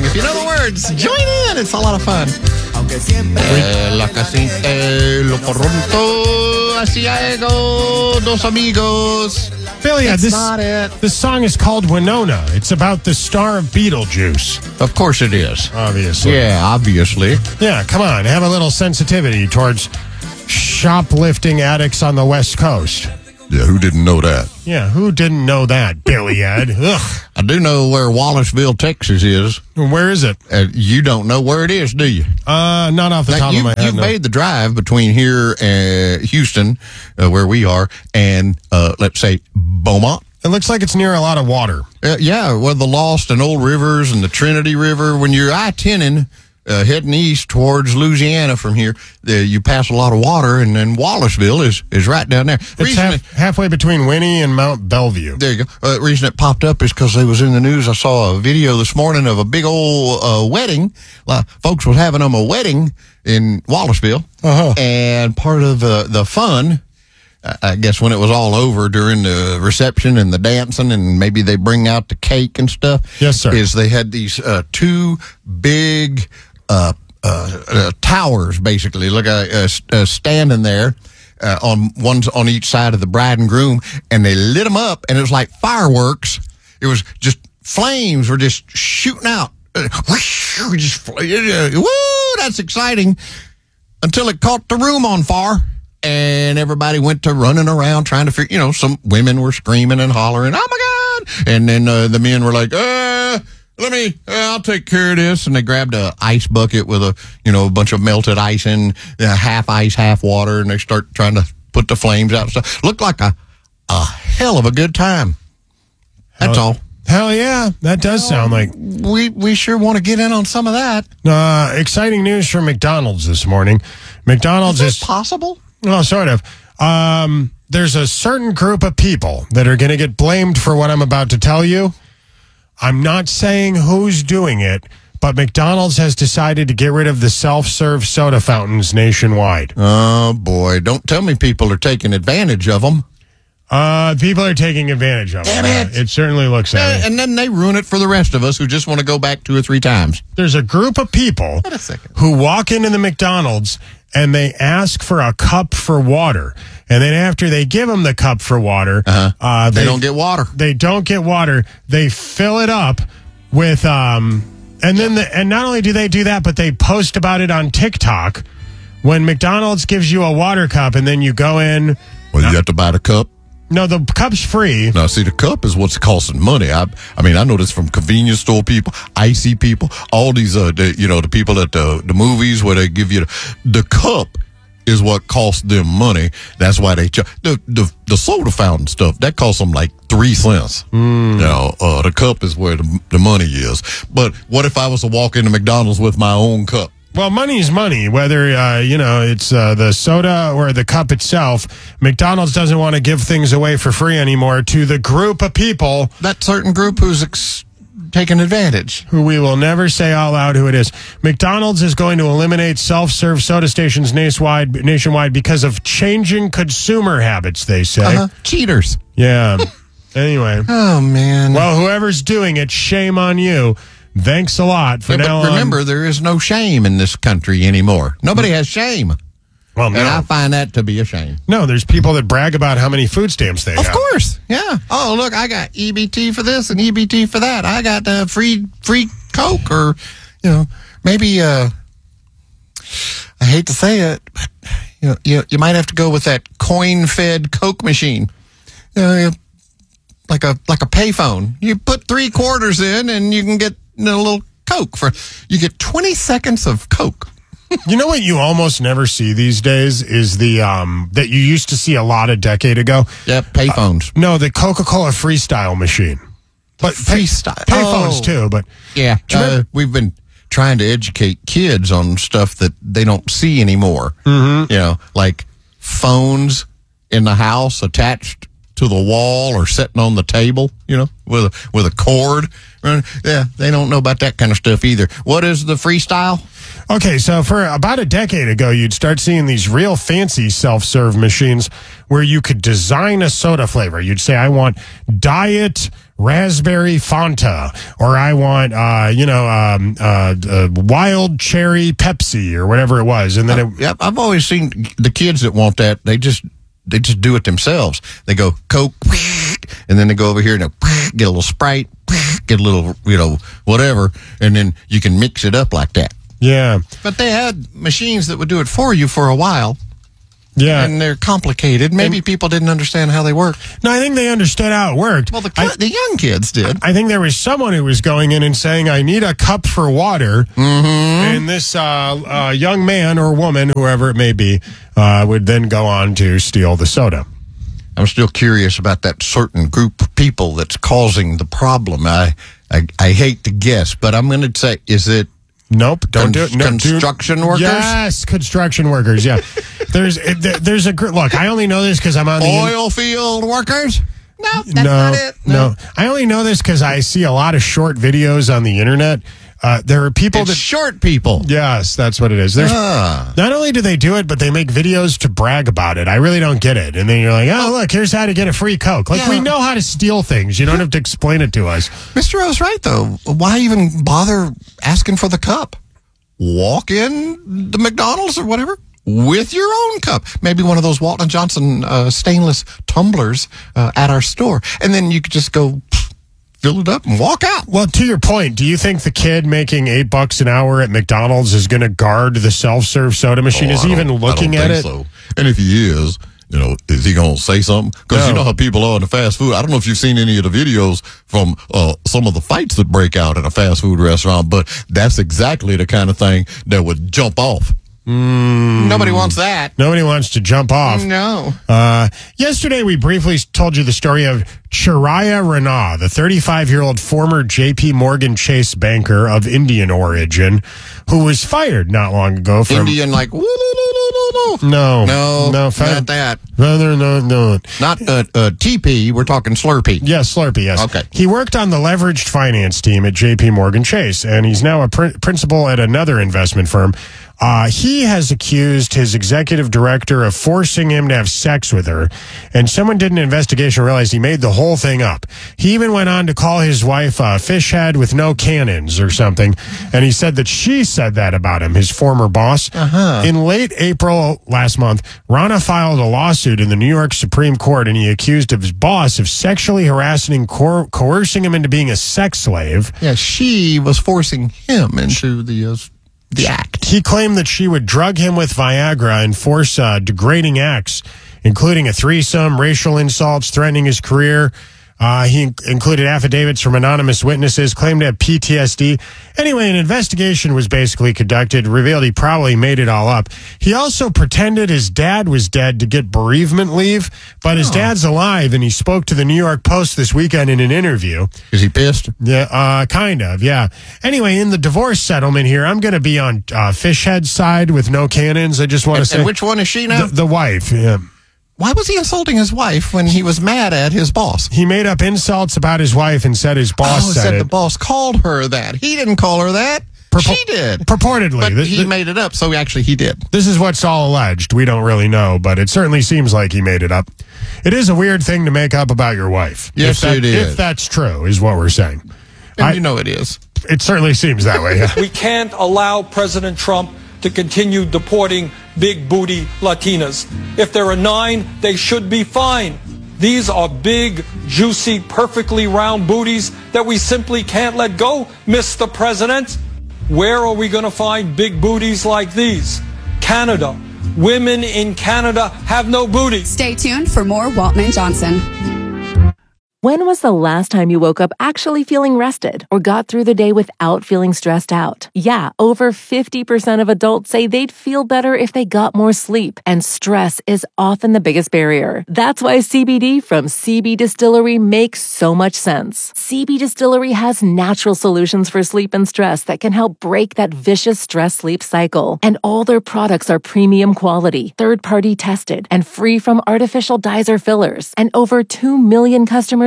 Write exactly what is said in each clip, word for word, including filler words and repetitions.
If you know the words, join in. It's a lot of fun. Eh, la casita, lo pronto, asiago, dos amigos. Billy, That's this, not it. this song is called Winona. It's about the star of Beetlejuice. Of course it is. Obviously. Yeah, obviously. Yeah, come on. Have a little sensitivity towards shoplifting addicts on the West Coast. Yeah, who didn't know that? Yeah, who didn't know that, Billy Ed? Ugh. I do know where Wallaceville, Texas is. Where is it? Uh, you don't know where it is, do you? Uh, not off the Now, top you, of my head. You've no. made the drive between here and Houston, uh, where we are, and uh, let's say Beaumont. It looks like it's near a lot of water. Uh, yeah, well, the Lost and Old Rivers and the Trinity River. When you're I ten uh, heading east towards Louisiana from here, uh, you pass a lot of water, and then Wallaceville is, is right down there. It's Reason half, it- halfway between Winnie and Mount Bellevue. There you go. Uh, the reason it popped up is because it was in the news. I saw a video this morning of a big old uh, wedding. Uh, folks was having them a wedding in Wallaceville. Uh-huh. And part of the, the fun, uh, I guess when it was all over during the reception and the dancing, and maybe they bring out the cake and stuff. Yes, sir. Is they had these uh, two big uh, uh, uh, towers, basically, like a, a, a standing there. Uh, on one's on each side of the bride and groom, and they lit them up, and it was like fireworks. It was just flames were just shooting out. Uh, whoosh, just, uh, woo, that's exciting. Until it caught the room on fire, and everybody went to running around trying to figure. You know, some women were screaming and hollering, "Oh my God!" And then uh, the men were like, "Uh." Let me, uh, I'll take care of this. And they grabbed a ice bucket with a, you know, a bunch of melted ice in, uh, half ice, half water. And they start trying to put the flames out and stuff. Looked like a, a hell of a good time. That's Hell- all. Hell yeah, that does sound like. We, we sure want to get in on some of that. Uh, exciting news from McDonald's this morning. McDonald's Is is, this possible? well, sort of. Um, there's a certain group of people that are going to get blamed for what I'm about to tell you. I'm not saying who's doing it, but McDonald's has decided to get rid of the self-serve soda fountains nationwide. Oh, boy. Don't tell me people are taking advantage of them. Uh, people are taking advantage of Damn it. it. It certainly looks that way. And then they ruin it for the rest of us who just want to go back two or three times. There's a group of people Wait a second. who walk into the McDonald's and they ask for a cup for water. And then after they give them the cup for water, Uh-huh. uh, They don't get water. They don't get water. They fill it up with, um, and then the, and not only do they do that, but they post about it on TikTok. When McDonald's gives you a water cup and then you go in, Well, you have to buy the cup. no, the cup's free. Now, see, the cup is what's costing money. I, I mean, I know this from convenience store people, icy people, all these, uh, the, you know, the people at the, the movies where they give you the, the cup is what costs them money. That's why they ch- the, the the soda fountain stuff that costs them like three cents. Mm. You know, uh, the cup is where the, the money is. But what if I was to walk into McDonald's with my own cup? Well, money's money, whether, uh, you know, it's uh, the soda or the cup itself. McDonald's doesn't want to give things away for free anymore to the group of people That certain group who's ex- taking advantage. who we will never say out loud who it is. McDonald's is going to eliminate self-serve soda stations nationwide, nationwide because of changing consumer habits, they say. Uh-huh. Cheaters. Yeah. Anyway. Oh, man. Well, whoever's doing it, shame on you. Thanks a lot for Yeah, now but remember, on. there is no shame in this country anymore. Nobody has shame. Well, And I no. find that to be a shame. no, there's people that brag about how many food stamps they Of have. course, yeah. Oh, look, I got E B T for this and E B T for that. I got uh, free free Coke, or you know, maybe. Uh, I hate to say it, but you know, you you might have to go with that coin-fed Coke machine. You know, you- like a like a payphone. You put three quarters in, and you can get you know, a little Coke for. You get twenty seconds of Coke. You know what you almost never see these days is the um that you used to see a lot a decade ago. Yep, payphones. No, the Coca-Cola Freestyle machine. But pay, Freestyle. payphones Oh. too. But Yeah, Do you uh, remember- we've been trying to educate kids on stuff that they don't see anymore. Mm-hmm. You know, like phones in the house attached to the wall or sitting on the table. You know, with a with a cord. Uh, Yeah, they don't know about that kind of stuff either. What is the Freestyle? okay, so for about a decade ago, you'd start seeing these real fancy self-serve machines where you could design a soda flavor. You'd say, I want diet raspberry Fanta, or I want, uh, you know, um, uh, uh, wild cherry Pepsi, or whatever it was. And then it, Yep, I've always seen the kids that want that. They just they just do it themselves. They go Coke, and then they go over here and they get a little Sprite, get a little, you know, whatever, and then you can mix it up like that. yeah, But they had machines that would do it for you for a while, yeah. and they're complicated. Maybe And- people didn't understand how they work. No, I think they understood how it worked. Well, the I- ki- the young kids did. I think there was someone who was going in and saying, I need a cup for water. Mm-hmm. And this uh, uh, young man or woman, whoever it may be, uh, would then go on to steal the soda. I'm still curious about that certain group of people that's causing the problem. I I, I hate to guess, but I'm going to say, is it Nope, don't do it. No, do- construction workers? Yes, construction workers, yeah. there's there- there's a gr- look, I only know this because I'm on the... Oil field workers? No, that's no, not it. no, I only know this because I see a lot of short videos on the internet. Uh, there are people It's that... short people. Yes, that's what it is. There's, Ah. Not only do they do it, but they make videos to brag about it. I really don't get it. And then you're like, oh, look, here's how to get a free Coke. Like, Yeah. we know how to steal things. You don't have to explain it to us. Mister O's right, though. Why even bother asking for the cup? Walk in the McDonald's or whatever with your own cup. Maybe one of those Walton and Johnson uh, stainless tumblers uh, at our store. And then you could just go fill it up and walk out. Well, to your point, do you think the kid making eight bucks an hour at McDonald's is going to guard the self-serve soda machine? Oh, is I he even don't- looking I at don't it? think so. And if he is, you know, is he going to say something? Because No. you know how people are in the fast food. I don't know if you've seen any of the videos from uh, some of the fights that break out in a fast food restaurant, but that's exactly the kind of thing that would jump off. Nobody wants that. Nobody wants to jump off. No. Uh, yesterday, we briefly told you the story of Chiraya Rana, the thirty-five-year-old former J P. Morgan Chase banker of Indian origin, who was fired not long ago from... Indian, like, woo, woo, woo, woo, woo. No. No, no, not that. Rather, no, no. Not uh, uh, T P, we're talking Slurpee. Yes, Slurpee, yes. Okay. He worked on the leveraged finance team at J P. Morgan Chase, and he's now a pr- principal at another investment firm. Uh, he has accused his executive director of forcing him to have sex with her, and someone did an investigation and realized he made the whole thing up. He even went on to call his wife a fish head with no cannons or something, and he said that she said that about him, his former boss. Uh-huh. In late April last month, Rana filed a lawsuit in the New York Supreme Court, and he accused of his boss of sexually harassing and coer- coercing him into being a sex slave. Yeah, she was forcing him into the uh, the act. He claimed that she would drug him with Viagra and force uh, degrading acts, including a threesome, racial insults, threatening his career. Uh, he in- included affidavits from anonymous witnesses, claimed to have P T S D. Anyway, an investigation was basically conducted, revealed he probably made it all up. He also pretended his dad was dead to get bereavement leave, but his dad's alive, and he spoke to the New York Post this weekend in an interview. Is he pissed? Yeah, uh, kind of, yeah. Anyway, in the divorce settlement here, I'm going to be on uh, Fishhead's side with no cannons. I just want to And, say... and which one is she now? The, the wife, yeah. Why was he insulting his wife when he was mad at his boss? He made up insults about his wife and said his boss oh, said, said it. the boss called her that. He didn't call her that. Purpo- she did. Purportedly. But Th- he th- made it up, so actually he did. This is what's all alleged. We don't really know, but it certainly seems like he made it up. It is a weird thing to make up about your wife. Yes, if that, it is. If that's true, is what we're saying. And I- you know it is. It certainly seems that way, yeah. We can't allow President Trump to continue deporting big booty Latinas. If there are nine, they should be fine. These are big, juicy, perfectly round booties that we simply can't let go, Mister President. Where are we going to find big booties like these? Canada. Women in Canada have no booty. Stay tuned for more Walton and Johnson. When was the last time you woke up actually feeling rested or got through the day without feeling stressed out? Yeah, over fifty percent of adults say they'd feel better if they got more sleep, and stress is often the biggest barrier. That's why C B D from C B Distillery makes so much sense. C B Distillery has natural solutions for sleep and stress that can help break that vicious stress-sleep cycle. And all their products are premium quality, third-party tested, and free from artificial dyes or fillers. And over two million customers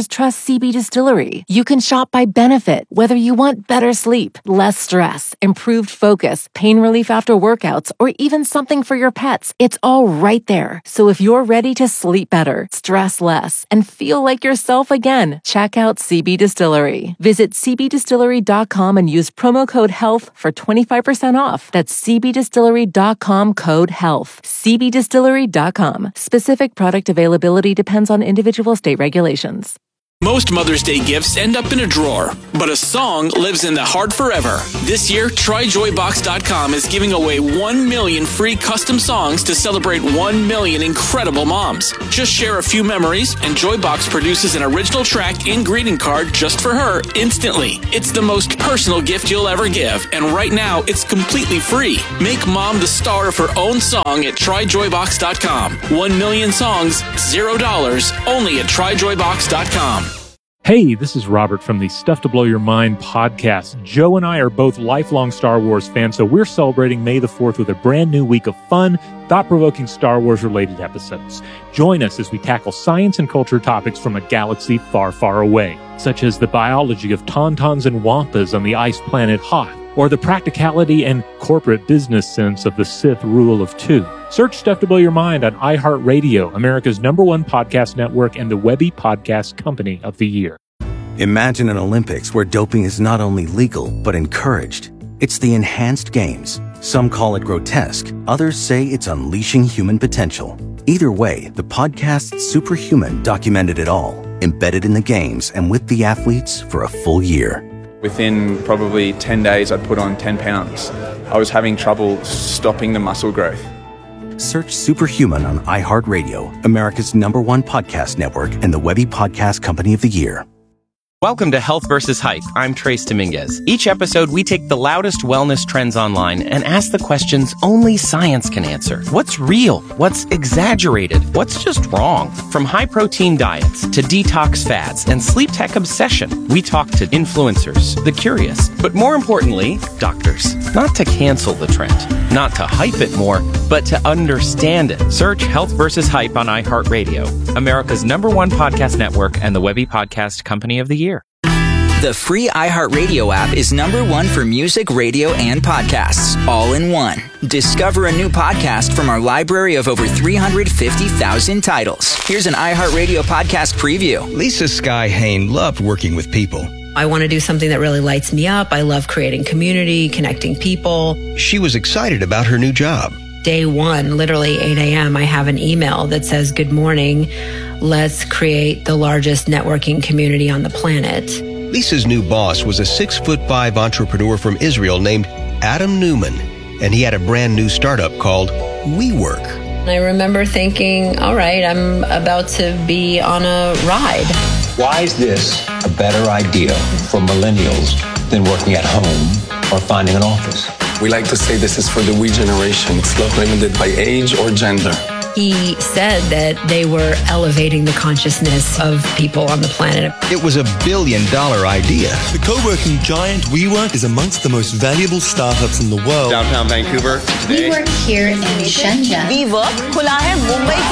customers trust C B Distillery. You can shop by benefit, whether you want better sleep, less stress, improved focus, pain relief after workouts, or even something for your pets. It's all right there. So if you're ready to sleep better, stress less, and feel like yourself again, check out C B Distillery. Visit c b distillery dot com and use promo code HEALTH for twenty-five percent off. That's c b distillery dot com code HEALTH. c b distillery dot com. Specific product availability depends on individual state regulations. Most Mother's Day gifts end up in a drawer, but a song lives in the heart forever. This year, try joy box dot com is giving away one million free custom songs to celebrate one million incredible moms. Just share a few memories, and Joybox produces an original track and greeting card just for her instantly. It's the most personal gift you'll ever give, and right now, it's completely free. Make mom the star of her own song at try joy box dot com. One million songs, zero dollars, only at try joy box dot com. Hey, this is Robert from the Stuff to Blow Your Mind podcast. Joe and I are both lifelong Star Wars fans, so we're celebrating May the fourth with a brand new week of fun, thought-provoking Star Wars-related episodes. Join us as we tackle science and culture topics from a galaxy far, far away, such as the biology of tauntauns and wampas on the ice planet Hoth, or the practicality and corporate business sense of the Sith rule of two. Search Stuff to Blow Your Mind on iHeartRadio, America's number one podcast network and the Webby Podcast Company of the Year. Imagine an Olympics where doping is not only legal, but encouraged. It's the Enhanced Games. Some call it grotesque. Others say it's unleashing human potential. Either way, the podcast Superhuman documented it all, embedded in the games and with the athletes for a full year. Within probably ten days, I'd put on ten pounds. I was having trouble stopping the muscle growth. Search Superhuman on iHeartRadio, America's number one podcast network and the Webby Podcast Company of the Year. Welcome to Health versus Hype. I'm Trace Dominguez. Each episode, we take the loudest wellness trends online and ask the questions only science can answer. What's real? What's exaggerated? What's just wrong? From high-protein diets to detox fads and sleep tech obsession, we talk to influencers, the curious, but more importantly, doctors. Not to cancel the trend, not to hype it more, but to understand it. Search Health versus Hype on iHeartRadio, America's number one podcast network and the Webby Podcast Company of the Year. The free iHeartRadio app is number one for music, radio, and podcasts, all in one. Discover a new podcast from our library of over three hundred fifty thousand titles. Here's an iHeartRadio podcast preview. Lisa Sky Hain loved working with people. I want to do something that really lights me up. I love creating community, connecting people. She was excited about her new job. Day one, literally eight a.m., I have an email that says, "Good morning. Let's create the largest networking community on the planet." Lisa's new boss was a six foot five entrepreneur from Israel named Adam Newman, and he had a brand new startup called WeWork. I remember thinking, all right, I'm about to be on a ride. Why is this a better idea for millennials than working at home or finding an office? We like to say this is for the we generation. It's not limited by age or gender. He said that they were elevating the consciousness of people on the planet. It was a billion dollar idea. The co-working giant WeWork is amongst the most valuable startups in the world. Downtown Vancouver today. We work here in Shenzhen. WeWork खुला है मुंबई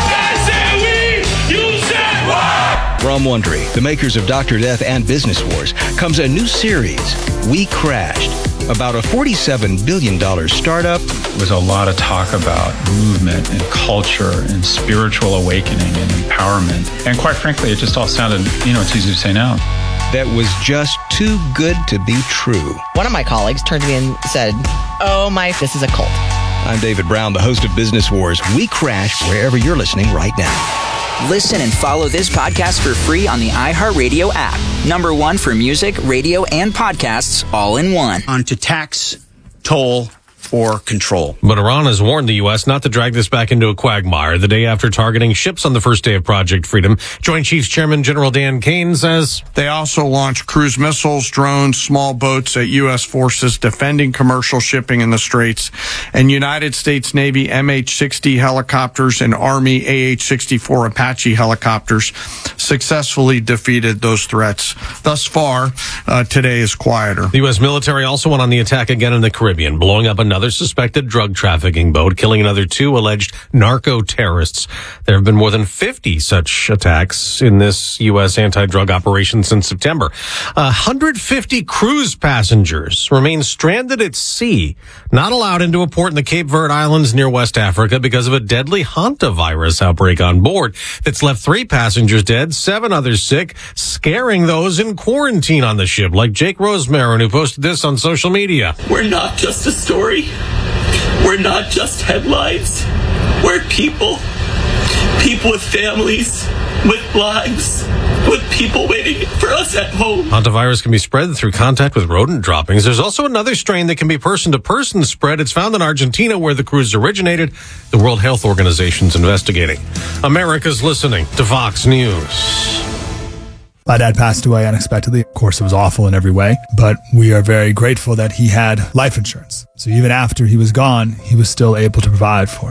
के From Wondery, the makers of Doctor Death and Business Wars, comes a new series, We Crashed, about a forty-seven billion dollars startup. There was a lot of talk about movement and culture and spiritual awakening and empowerment. And quite frankly, it just all sounded, you know, it's easy to say now. That was just too good to be true. One of my colleagues turned to me and said, "Oh my, this is a cult." I'm David Brown, the host of Business Wars. We Crashed wherever you're listening right now. Listen and follow this podcast for free on the iHeartRadio app. Number one for music, radio, and podcasts, all in one. On to tax, toll, or control. But Iran has warned the U S not to drag this back into a quagmire the day after targeting ships on the first day of Project Freedom. Joint Chiefs Chairman General Dan Kane says they also launched cruise missiles, drones, small boats at U S forces defending commercial shipping in the Straits, and United States Navy M H sixty helicopters and Army A H sixty-four Apache helicopters successfully defeated those threats. Thus far, uh, today is quieter. The U S military also went on the attack again in the Caribbean, blowing up another another suspected drug trafficking boat, killing another two alleged narco-terrorists. There have been more than fifty such attacks in this U S anti-drug operation since September. one hundred fifty cruise passengers remain stranded at sea, not allowed into a port in the Cape Verde Islands near West Africa because of a deadly hantavirus outbreak on board that's left three passengers dead, seven others sick, scaring those in quarantine on the ship, like Jake Rosemarin, who posted this on social media. We're not just a story. We're not just headlines. We're people. People with families, with lives, with people waiting for us at home. Hantavirus can be spread through contact with rodent droppings. There's also another strain that can be person-to-person spread. It's found in Argentina, where the cruise originated. The World Health Organization's investigating. America's listening to Fox News. My dad passed away unexpectedly. Of course, it was awful in every way, but we are very grateful that he had life insurance. So even after he was gone, he was still able to provide for us.